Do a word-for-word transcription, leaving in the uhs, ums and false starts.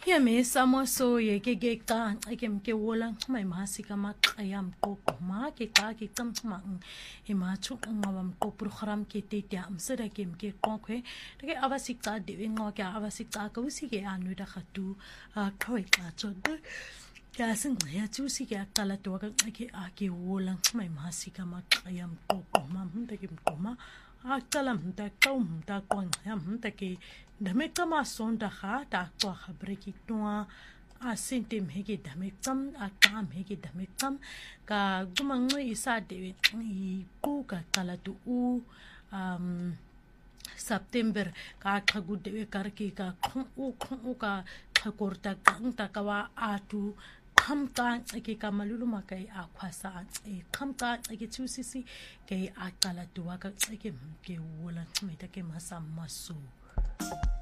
Ya me samo so ye ke ke ka ke ke wola mai masika maqayam qoqo ma ke ka ke tsamtsma e ma chu ngaba mqo program ke te te am sera ke ke qoqwe ke abasikca de ngo ke abasikca ka usike anu da khatu a khoi ka chod ya sing ya chu si ke qala to ka ke a ke wola mai masika maqayam qoqo ma mta ke mqoma Akala mta kau mta kwan ya mta ke dame kama sonda kha ta kwa khabre ki toa a sente mhege dame kam a kam mhege dame kam ka gumang isa de i ku ka kala tu u um September ka khagu de kar ki ka khong u khong u ka khakorta kang ta kawa atu kham ka ke kamalulu makai a khwasa e kham ka ke chusisi ke a kala tuwa ka ke ke wola me ta ke masam masu